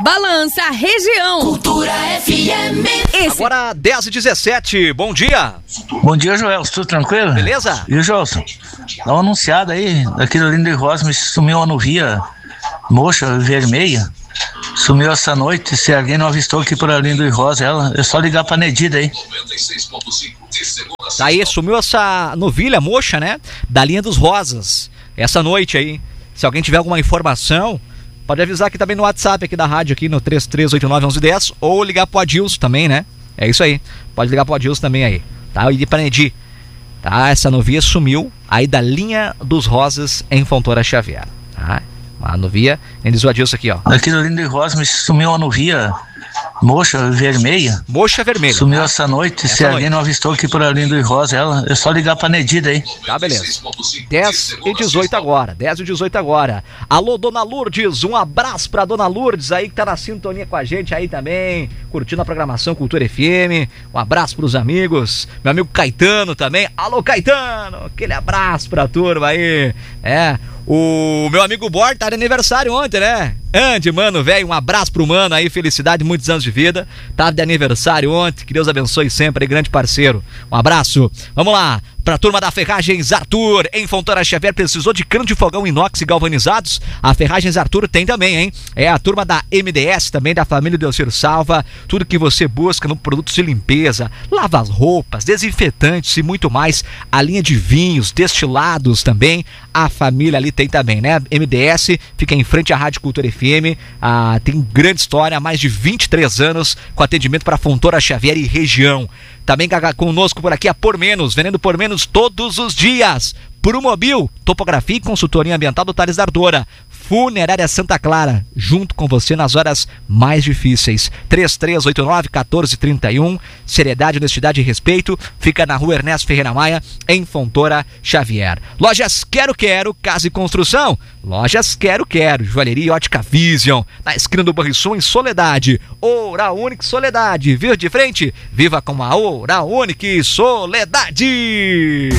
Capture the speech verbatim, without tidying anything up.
Balança Região. Cultura F M. Esse... Agora dez e dezessete, bom dia. Bom dia, Joel, tudo tranquilo? Beleza? E o Jolson, dá uma anunciada aí, daquele Lindo e Rosa, me sumiu uma nuvia moxa, vermelha, sumiu essa noite, se alguém não avistou aqui por Lindo e Rosa, ela, é só ligar pra Nedida aí. Tá aí, sumiu essa novilha moxa, né, da linha dos Rosas, essa noite aí. Se alguém tiver alguma informação, pode avisar aqui também no WhatsApp aqui da rádio, aqui no três três oito nove um um um zero, ou ligar pro Adilson também, né? É isso aí, pode ligar pro Adilson também aí, tá? E pra Nedi, tá? Essa novia sumiu aí da linha dos Rosas em Fontoura Xavier, tá? Uma novia, nem diz o Adilson aqui, ó. Aqui no Lindo e Rosa me sumiu uma novia moxa, vermelha. Moxa vermelha. Sumiu tá? essa noite, essa se noite. alguém não avistou aqui por Lindo e Rosa, ela, é só ligar pra Nedida aí. Tá, beleza. dez e dezoito agora, dez e dezoito agora. Alô, Dona Lourdes, um abraço pra Dona Lourdes aí que tá na sintonia com a gente aí também, curtindo a programação Cultura F M. Um abraço pros amigos, meu amigo Caetano também. Alô, Caetano, aquele abraço pra turma aí. É, o meu amigo Bort tá de aniversário ontem, né? Andy, mano, velho, um abraço pro mano aí, felicidade, muitos anos de vida. Tava de aniversário ontem, que Deus abençoe sempre, grande parceiro. Um abraço. Vamos lá, pra turma da Ferragens Arthur, em Fontoura Xavier, precisou de cano de fogão inox e galvanizados? A Ferragens Arthur tem também, hein? É a turma da M D S também, da família Delcir Salva, tudo que você busca no produtos de limpeza, lava as roupas, desinfetantes e muito mais. A linha de vinhos, destilados também, a família ali tem também, né? M D S fica em frente à Rádio Cultura F M, ah, tem grande história, há mais de vinte e três anos, com atendimento para Fontoura Xavier e região. Também conosco por aqui a Por Menos, vendendo por menos todos os dias. Promobil, topografia e consultoria ambiental do Thales Ardora. Funerária Santa Clara, junto com você nas horas mais difíceis. três três oito nove um quatro três um, seriedade, honestidade e respeito. Fica na rua Ernesto Ferreira Maia, em Fontoura Xavier. Lojas Quero Quero, Casa e Construção. Lojas Quero Quero, joalheria e ótica Vision, na esquina do Banrisul, em Soledade. Oura Unique Soledade, vir de frente, viva com a Oura Unique Soledade.